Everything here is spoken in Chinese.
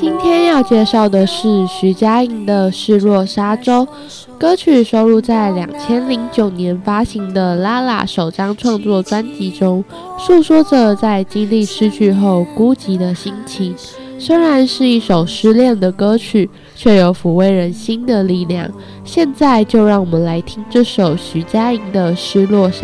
今天要介绍的是徐佳莹的《失落沙洲》，歌曲收录在2009年发行的《拉拉》首张创作专辑中，诉说着在经历失去后孤寂的心情。虽然是一首失恋的歌曲，却有抚慰人心的力量。现在就让我们来听这首徐佳莹的《失落沙洲》。